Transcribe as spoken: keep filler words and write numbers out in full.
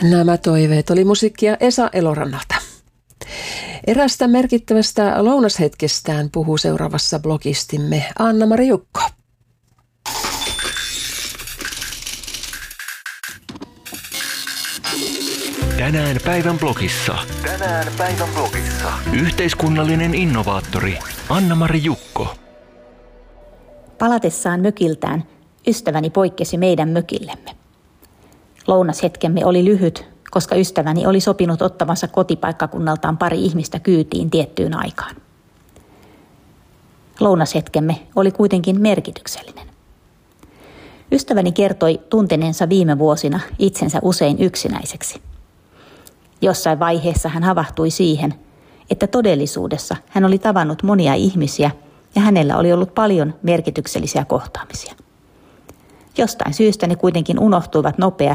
Nämä toiveet oli musiikkia Esa Elorannalta. Erästä merkittävästä lounashetkestään puhuu seuraavassa blogistimme Anna-Mari Jukko. Tänään päivän blogissa. Tänään päivän blogissa. Yhteiskunnallinen innovaattori Anna-Mari Jukko. Palatessaan mökiltään ystäväni poikkesi meidän mökillemme. Lounashetkemme oli lyhyt, koska ystäväni oli sopinut ottavansa kotipaikkakunnaltaan pari ihmistä kyytiin tiettyyn aikaan. Lounashetkemme oli kuitenkin merkityksellinen. Ystäväni kertoi tunteneensa viime vuosina itsensä usein yksinäiseksi. Jossain vaiheessa hän havahtui siihen, että todellisuudessa hän oli tavannut monia ihmisiä ja hänellä oli ollut paljon merkityksellisiä kohtaamisia. Jostain syystä ne kuitenkin unohtuivat nopeasti